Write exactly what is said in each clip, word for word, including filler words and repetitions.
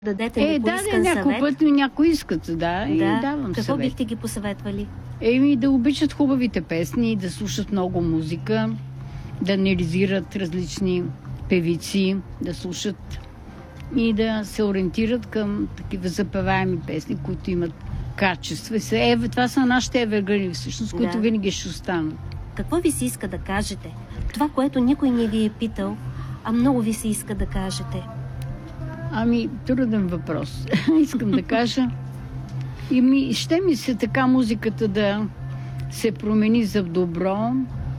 Дадете Е, ми да, поискан някой съвет. път някои искат, да, и Да. давам Какво съвет. бихте ги посъветвали? Еми, да обичат хубавите песни, да слушат много музика, да анализират различни певици, да слушат и да се ориентират към такива запеваеми песни, които имат качество. И са, е, това са нашите евергрини, всъщност, които Да. винаги ще останат. Какво ви се иска да кажете? Това, което никой не ви е питал, а много ви се иска да кажете. Ами, труден въпрос. Искам да кажа. И ми, ще ми се така музиката да се промени за добро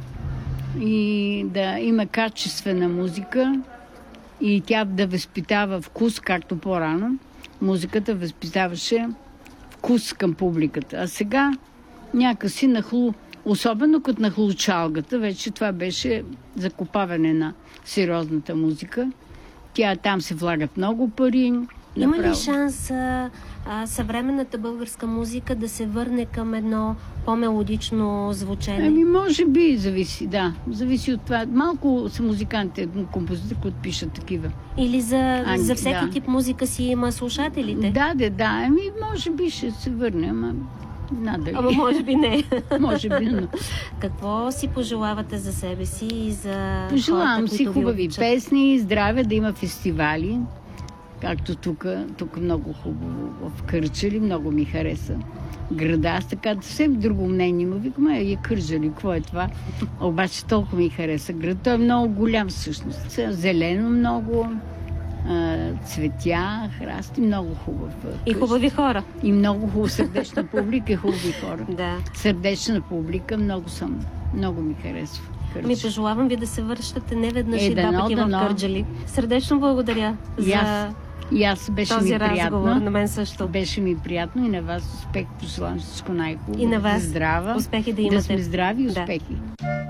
и да има качествена музика и тя да възпитава вкус, както по-рано. Музиката възпитаваше вкус към публиката. А сега някакси нахлу, особено като нахлу чалгата, вече това беше закопаване на сериозната музика. Тя там се влагат много пари. Има направо. ли шанс а, а, съвременната българска музика да се върне към едно по-мелодично звучене? Ами, може би, зависи, да. Зависи от това. Малко са музикантите, композитори, които пишат такива. Или за, Ами, за всеки да. тип музика си има слушателите? Да, да, да. Ами, може би ще се върне, ама надали. Ама може би не. Може би, но... Какво си пожелавате за себе си и за Пожелавам хората, си които ви хубави обичат? песни, здраве, да има фестивали, както тук. Тук много хубаво в Кърджали, много ми хареса града. Аз така съвсем друго мнение му викам, е, е Кърджали, какво е това? Обаче толкова ми хареса град. Той е много голям всъщност. Зелено много, а, цветя, храсти, много хубав. И хубави хора. И много хубава сърдечна публика и хубави хора. Да. Сърдечна публика, много съм, много ми харесва. Ми Кърджали. пожелавам ви да се връщате не веднъж Е, и два дано, пъти в дано. Кърджали. Сърдечно благодаря И за аз, и аз беше този ми разговор. приятно. На мен също. Беше ми приятно и на вас успех. Пожелавам всичко най-хубаво. И на вас Здрава. успехи да Да имате. сме здрави и Да. успехи.